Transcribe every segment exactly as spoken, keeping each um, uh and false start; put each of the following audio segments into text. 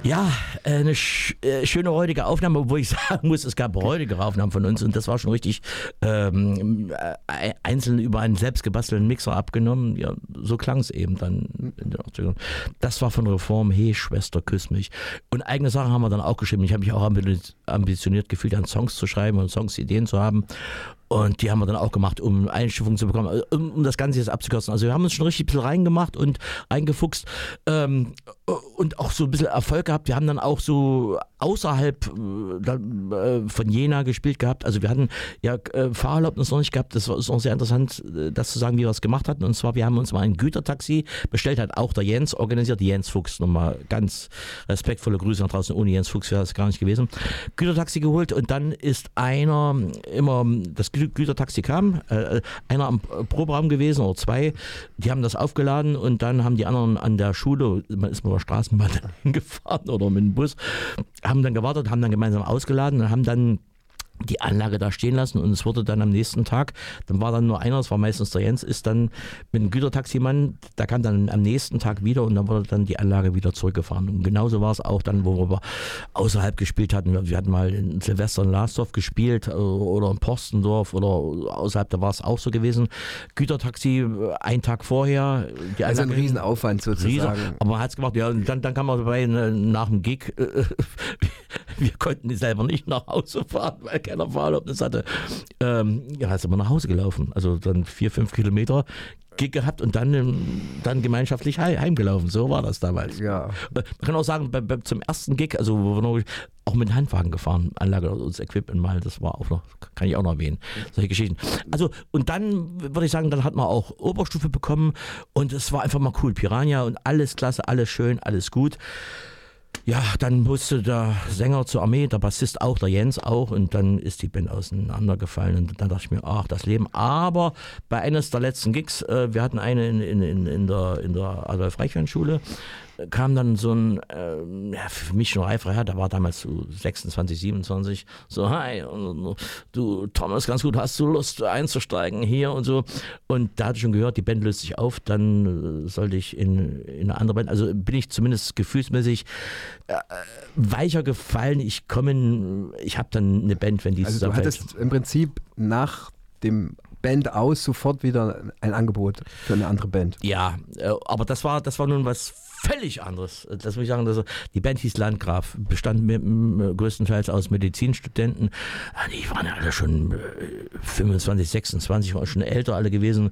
Ja, eine sch äh, schöne räudige Aufnahme, obwohl ich sagen muss, es gab räudige Aufnahmen von uns und das war schon richtig ähm, äh, einzeln über einen selbst gebastelten Mixer abgenommen. Ja, so klang es eben dann in den achtzigern. Das war von Reform, hey Schwester, küss mich. Und eigene Sachen haben wir dann auch geschrieben. Ich habe mich auch ambitioniert gefühlt, an Songs zu schreiben und Songsideen zu haben. Und die haben wir dann auch gemacht, um Einstufung zu bekommen, um, um das Ganze jetzt abzukürzen. Also wir haben uns schon richtig ein bisschen reingemacht und eingefuchst ähm, und auch so ein bisschen Erfolg gehabt. Wir haben dann auch so außerhalb äh, von Jena gespielt gehabt. Also wir hatten ja äh, Fahrerlaubnis noch nicht gehabt. Das war, ist auch sehr interessant, das zu sagen, wie wir es gemacht hatten. Und zwar, wir haben uns mal ein Gütertaxi bestellt, hat auch der Jens organisiert, die Jens Fuchs, nochmal ganz respektvolle Grüße nach draußen. Ohne Jens Fuchs wäre das gar nicht gewesen. Gütertaxi geholt und dann ist einer immer, das Gütertaxi kam, äh, einer am Proberaum gewesen oder zwei, die haben das aufgeladen und dann haben die anderen an der Schule, man ist mit der Straßenbahn hingefahren oder mit dem Bus, haben dann gewartet, haben dann gemeinsam ausgeladen und haben dann die Anlage da stehen lassen und es wurde dann am nächsten Tag, dann war dann nur einer, das war meistens der Jens, ist dann mit einem Gütertaximann, der kam dann am nächsten Tag wieder und dann wurde dann die Anlage wieder zurückgefahren. Und genauso war es auch dann, wo wir außerhalb gespielt hatten. Wir hatten mal in Silvester in Lasdorf gespielt oder in Porstendorf oder außerhalb, da war es auch so gewesen. Gütertaxi einen Tag vorher. Die also Anlage, ein Riesenaufwand sozusagen. Riesen, aber man hat es gemacht, ja, und dann, dann kam man dabei nach dem Gig, wir konnten selber nicht nach Hause fahren, weil keiner Fahrerlaubnis hatte. Ähm, ja, ist immer nach Hause gelaufen. Also dann vier, fünf Kilometer Gig gehabt und dann, dann gemeinschaftlich heimgelaufen. So war das damals. Ja. Man kann auch sagen, bei, bei, zum ersten Gig, also wo wir noch auch mit Handwagen gefahren, Anlage und das Equipment mal, das war auch noch, kann ich auch noch erwähnen, solche Geschichten. Also und dann würde ich sagen, dann hat man auch Oberstufe bekommen und es war einfach mal cool. Piranha und alles klasse, alles schön, alles gut. Ja, dann musste der Sänger zur Armee, der Bassist auch, der Jens auch und dann ist die Band auseinandergefallen und dann dachte ich mir, ach, das Leben. Aber bei eines der letzten Gigs, äh, wir hatten eine in, in, in, in der, in der Adolf-Reichwein-Schule, kam dann so ein, äh, ja, für mich schon reifer Herr, der war damals so sechsundzwanzig, siebenundzwanzig, so, hi, du Thomas, ganz gut, hast du Lust einzusteigen hier und so. Und da hatte ich schon gehört, die Band löst sich auf, dann sollte ich in, in eine andere Band, also bin ich zumindest gefühlsmäßig äh, weicher gefallen. Ich komme, ich habe dann eine Band, wenn die also zusammenfällt. Du hattest im Prinzip nach dem Band aus sofort wieder ein Angebot für eine andere Band. Ja, aber das war, das war nun was völlig anderes. Das muss ich sagen, dass die Band hieß Landgraf, bestand mit, größtenteils aus Medizinstudenten. Die waren ja alle schon fünfundzwanzig, sechsundzwanzig, waren schon älter alle gewesen.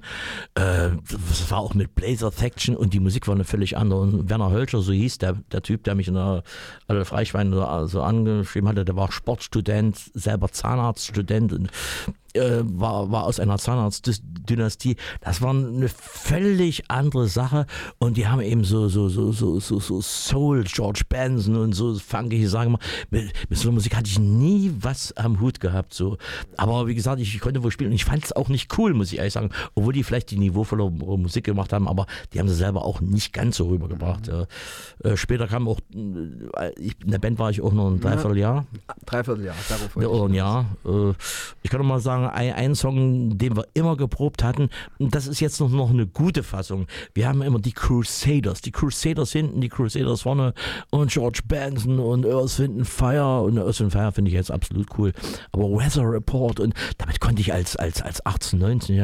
Das war auch mit Blazer Section und die Musik war eine völlig andere. Und Werner Hölscher, so hieß der, der Typ, der mich in der Adolf Reichwein so, so angeschrieben hatte, der war Sportstudent, selber Zahnarztstudent und äh, war, war aus einer Zahnarztdynastie. Das war eine völlig andere Sache und die haben eben so, so, so, so, so, so Soul, George Benson und so funky Sachen gemacht. Mit, mit so einer Musik hatte ich nie was am Hut gehabt. So. Aber wie gesagt, ich konnte wohl spielen und ich fand es auch nicht cool, muss ich ehrlich sagen. Obwohl die vielleicht die niveauvolle Musik gemacht haben, aber die haben sie selber auch nicht ganz so rübergebracht. Mhm. Äh, später kam auch, ich, in der Band war ich auch noch ein Dreivierteljahr. Dreivierteljahr, darauf ja, oder ein Jahr. Äh, ich kann noch mal sagen, ein, ein Song, den wir immer geprobt hatten, und das ist jetzt noch, noch eine gute Fassung. Wir haben immer die Crusaders, die Crusaders hinten, die Crusaders vorne und George Benson und Earth, Wind and Fire und Earth and Fire finde ich jetzt absolut cool. Aber Weather Report und damit konnte ich als, als, als achtzehn-, neunzehn